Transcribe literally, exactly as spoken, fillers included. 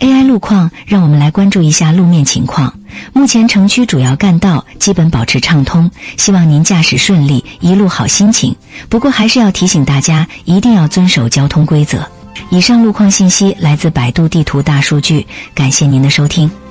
A I 路况，让我们来关注一下路面情况。目前城区主要干道基本保持畅通，希望您驾驶顺利，一路好心情。不过还是要提醒大家，一定要遵守交通规则。以上路况信息来自百度地图大数据，感谢您的收听。